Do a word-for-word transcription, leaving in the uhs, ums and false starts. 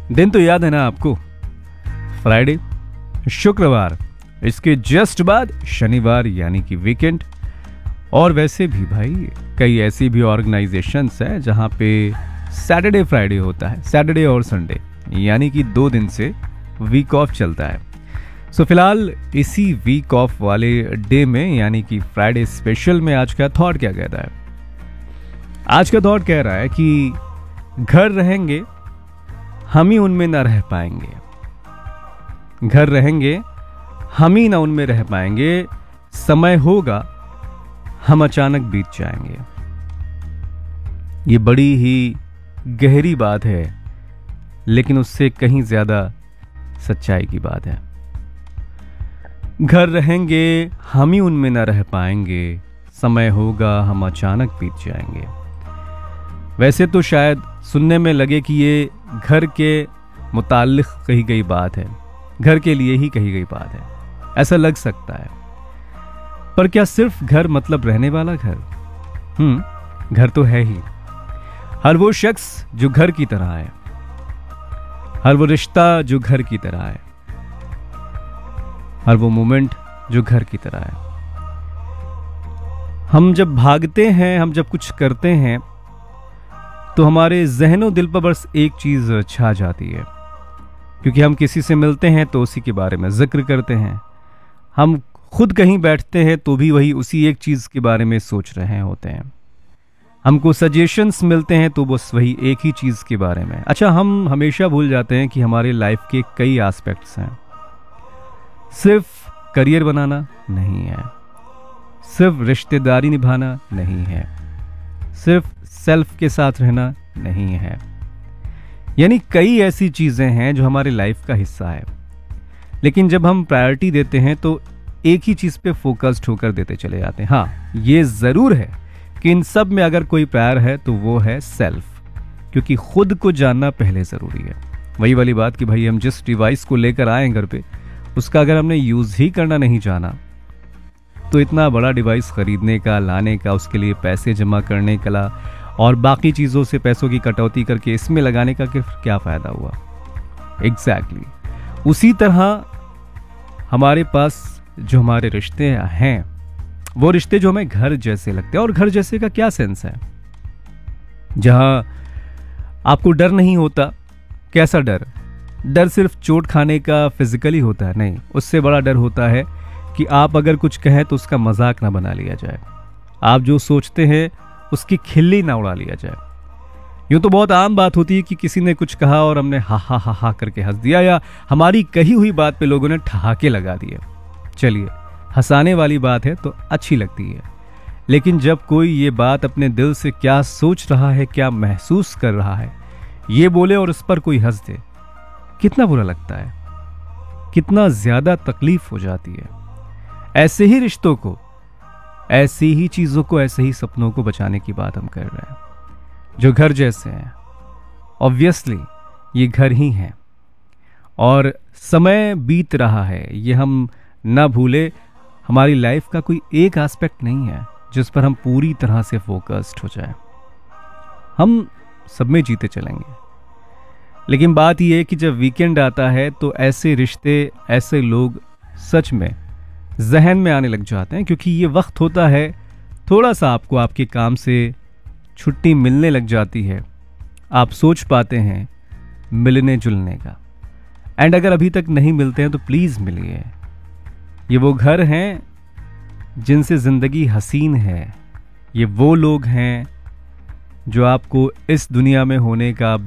दिन तो याद है ना आपको? फ्राइडे, शुक्रवार, इसके जस्ट बाद शनिवार यानी कि वीकेंड। और वैसे भी भाई कई ऐसी भी ऑर्गेनाइजेशंस हैं जहां पे सैटरडे फ्राइडे होता है, सैटरडे और संडे, यानी कि दो दिन से वीक ऑफ चलता है। सो फिलहाल इसी वीक ऑफ वाले डे में यानी कि फ्राइडे स्पेशल में आज का थॉट क्या कहता है? आज का थॉट कह रहा है कि घर रहेंगे हम ही उनमें ना रह पाएंगे, घर रहेंगे हम ही ना उनमें रह पाएंगे, समय होगा हम अचानक बीत जाएंगे। ये बड़ी ही गहरी बात है, लेकिन उससे कहीं ज्यादा सच्चाई की बात है। घर रहेंगे हम ही उनमें ना रह पाएंगे, समय होगा हम अचानक बीत जाएंगे। वैसे तो शायद सुनने में लगे कि ये घर के मुताल्लिक कही गई बात है, घर के लिए ही कही गई बात है, ऐसा लग सकता है। पर क्या सिर्फ घर मतलब रहने वाला घर? हम्म घर तो है ही। हर वो शख्स जो घर की तरह है, हर वो रिश्ता जो घर की तरह है, हर वो मोमेंट जो घर की तरह है। हम जब भागते हैं, हम जब कुछ करते हैं, तो हमारे ज़हनो दिल पर बस एक चीज छा जाती है, क्योंकि हम किसी से मिलते हैं तो उसी के बारे में जिक्र करते हैं। हम खुद कहीं बैठते हैं तो भी वही उसी एक चीज के बारे में सोच रहे होते हैं। हमको सजेशंस मिलते हैं तो बस वही एक ही चीज के बारे में। अच्छा, हम हमेशा भूल जाते हैं कि हमारे लाइफ के कई एस्पेक्ट्स हैं। सिर्फ करियर बनाना नहीं है, सिर्फ रिश्तेदारी निभाना नहीं है, सिर्फ सेल्फ के साथ रहना नहीं है। यानी कई ऐसी चीजें हैं जो हमारे लाइफ का हिस्सा है, लेकिन जब हम प्रायोरिटी देते हैं तो एक ही चीज पे फोकस्ड होकर देते चले जाते हैं। हाँ, ये जरूर है कि इन सब में अगर कोई प्रायर है तो वो है सेल्फ, क्योंकि खुद को जानना पहले जरूरी है। वही वाली बात कि भाई हम जिस डिवाइस को लेकर आए घर पे, उसका अगर हमने यूज ही करना नहीं जाना, तो इतना बड़ा डिवाइस खरीदने का, लाने का, उसके लिए पैसे जमा करने का और बाकी चीजों से पैसों की कटौती करके इसमें लगाने का क्या फायदा हुआ? Exactly exactly. उसी तरह हमारे पास जो हमारे रिश्ते हैं, वो रिश्ते जो हमें घर जैसे लगते हैं। और घर जैसे का क्या सेंस है? जहां आपको डर नहीं होता। कैसा डर? डर सिर्फ चोट खाने का फिजिकली होता है? नहीं, उससे बड़ा डर होता है कि आप अगर कुछ कहें तो उसका मजाक ना बना लिया जाए, आप जो सोचते हैं उसकी खिल्ली ना उड़ा लिया जाए। यूं तो बहुत आम बात होती है कि किसी ने कुछ कहा और हमने हा हा हा हा करके हंस दिया, या हमारी कही हुई बात पे लोगों ने ठहाके लगा दिए। चलिए, हंसाने वाली बात है तो अच्छी लगती है, लेकिन जब कोई ये बात अपने दिल से क्या सोच रहा है, क्या महसूस कर रहा है, ये बोले और उस पर कोई हंस दे, कितना बुरा लगता है, कितना ज्यादा तकलीफ हो जाती है। ऐसे ही रिश्तों को, ऐसी ही चीजों को, ऐसे ही सपनों को बचाने की बात हम कर रहे हैं, जो घर जैसे हैं। ऑब्वियसली ये घर ही हैं और समय बीत रहा है, ये हम ना भूले। हमारी लाइफ का कोई एक एस्पेक्ट नहीं है जिस पर हम पूरी तरह से फोकस्ड हो जाए। हम सब में जीते चलेंगे, लेकिन बात यह है कि जब वीकेंड आता है तो ऐसे रिश्ते, ऐसे लोग सच में जहन में आने लग जाते हैं, क्योंकि ये वक्त होता है थोड़ा सा आपको आपके काम से छुट्टी मिलने लग जाती है, आप सोच पाते हैं मिलने जुलने का। एंड अगर अभी तक नहीं मिलते हैं तो प्लीज मिलिए। ये वो घर हैं जिनसे जिंदगी हसीन है, ये वो लोग हैं जो आपको इस दुनिया में होने का